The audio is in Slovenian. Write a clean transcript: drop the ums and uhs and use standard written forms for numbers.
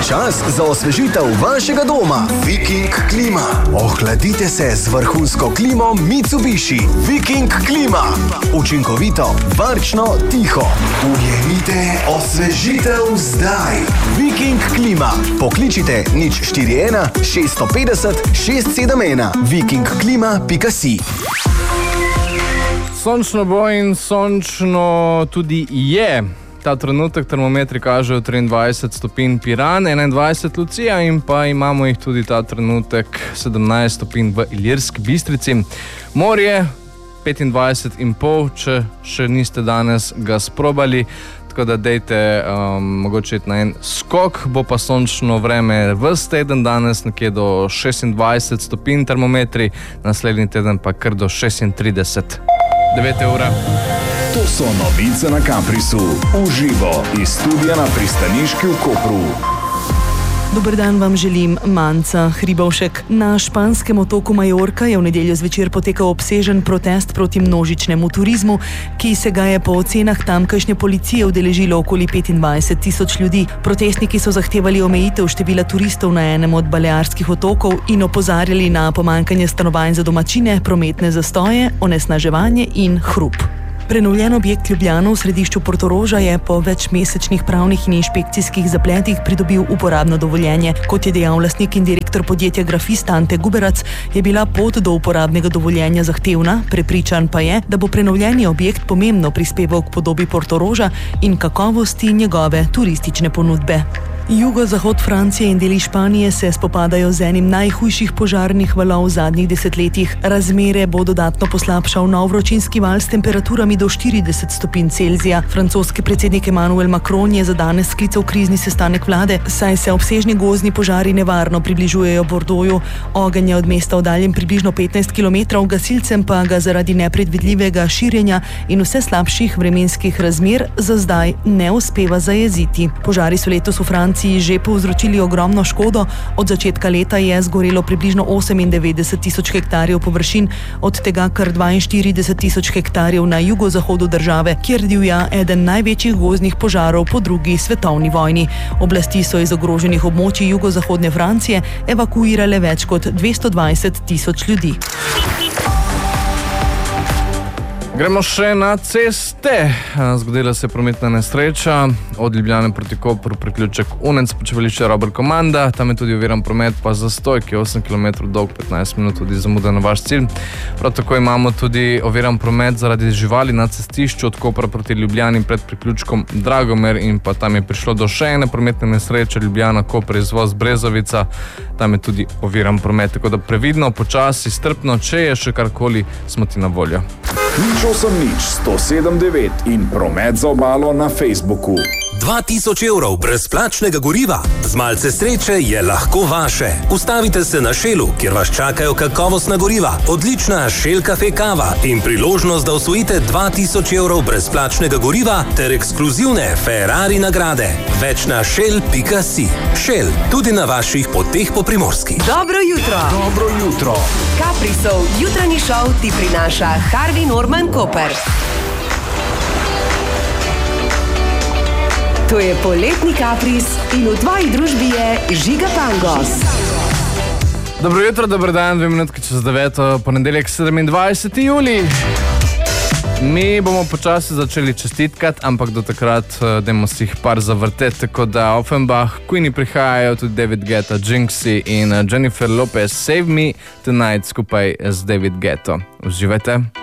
Čas za osvežitev vašega doma. Viking klima. Ohladite se z vrhunsko klimo Mitsubishi. Viking klima. Učinkovito, varčno, tiho. Ujemite osvežitev zdaj. Viking klima. Pokličite 041 650 671. vikingklima.si. Sončno bo in sončno tudi je. Ta trenutek termometri kažejo 23 stopinj Piran, 21 Lucija in pa imamo jih tudi ta trenutek 17 stopinj v Ilirski Bistrici. Morje 25,5, če še niste danes ga sprobali, tako da dejte mogoče iti na en skok. Bo pa sončno vreme ves teden, danes nekje do 26 stopinj termometri, naslednji teden pa kar do 36. 9 ura. To so novice na Caprisu. Uživo iz studia na pristaniški v Kopru. Dober dan vam želim, Manca Hribovšek. Na španskem otoku Majorka je v nedeljo zvečer potekal obsežen protest proti množičnemu turizmu, ki se ga je po ocenah tamkajšnje policije udeležilo okoli 25,000 ljudi. Protestniki so zahtevali omejitev števila turistov na enem od balearskih otokov in opozarjali na pomanjkanje stanovanj za domačine, prometne zastoje, onesnaževanje in hrup. Prenovljen objekt Ljubljana v središču Portoroža je po večmesečnih pravnih in inšpekcijskih zapletih pridobil uporabno dovoljenje. Kot je dejal lastnik in direktor podjetja Grafist Ante Guberac, je bila pot do uporabnega dovoljenja zahtevna, prepričan pa je, da bo prenovljeni objekt pomembno prispeval k podobi Portoroža in kakovosti njegove turistične ponudbe. Jugozahod Francije in deli Španije se spopadajo z enim najhujših požarnih valov v zadnjih desetletjih. Razmere bo dodatno poslabšal nov vročinski val s temperaturami do 40 stopinj Celzija. Francoski predsednik Emmanuel Macron je za danes sklical krizni sestanek vlade, saj se obsežni gozdni požari nevarno približujejo Bordeauxu. Ogenj je od mesta oddaljen približno 15 km, gasilcem pa ga zaradi nepredvidljivega širjenja in vse slabših vremenskih razmer za zdaj ne uspeva zajeziti. Požari so letos v Franciji že povzročili ogromno škodo. Od začetka leta je zgorelo približno 98,000 hektarjev površin, od tega kar 42,000 hektarjev na jugozahodu države, kjer divja eden največjih gozdnih požarov po drugi svetovni vojni. Oblasti so iz ogroženih območij jugozahodne Francije evakuirale več kot 220,000 ljudi. Gremo še na ceste. Zgodila se je prometna nesreča od Ljubljane proti Kopru, priključek Unec, počivališče Robert Komanda. Tam je tudi oviran promet, pa zastoj, ki je 8 km dolg, 15 minut tudi zamuda na vaš cilj. Prav tako imamo tudi oviran promet zaradi živali na cestišču od Kopra proti Ljubljani pred priključkom Dragomer in pa tam je prišlo do še ene prometne nesreče, Ljubljana, Koper, izvoz Brezovica. Tam je tudi oviran promet, tako da previdno, počasi, strpno, če je še karkoli, smo ti na voljo. 080 in promet za obalo na Facebooku. 2000 evrov brezplačnega goriva. Z malce sreče je lahko vaše. Ustavite se na Shellu, kjer vas čakajo kakovostna goriva, odlična Shell Cafe kava in priložnost, da osvojite 2000 evrov brezplačnega goriva ter ekskluzivne Ferrari nagrade. Več na shell.si. Shell, tudi na vaših poteh po Primorski. Dobro jutro. Dobro jutro. Caprisov jutranji šov ti prinaša Harvey Norman Koper. To je poletni Capris in v tvoji družbi je Žiga Pangos. Dobro jutro, dober dan, 2 minutke čez 9, ponedeljek 27. julij. Mi bomo počasi začeli čestitkati, ampak do takrat dajmo si jih par zavrteti, tako da Offenbach, Queenie prihajajo, tudi David Guetta, Jinxie in Jennifer Lopez, Save Me Tonight skupaj z David Guetto. Uživajte.